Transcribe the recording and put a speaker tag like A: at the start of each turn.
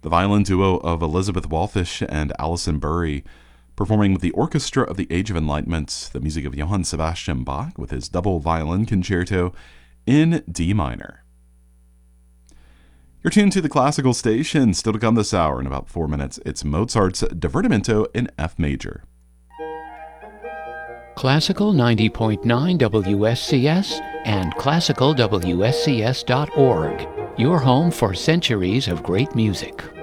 A: The violin duo of Elizabeth Walfish and Alison Burry, performing with the Orchestra of the Age of Enlightenment, the music of Johann Sebastian Bach with his double violin concerto in D minor. You're tuned to the Classical Station. Still to come this hour in about 4 minutes, it's Mozart's Divertimento in F major.
B: Classical 90.9 WSCS and classicalwscs.org. Your home for centuries of great music.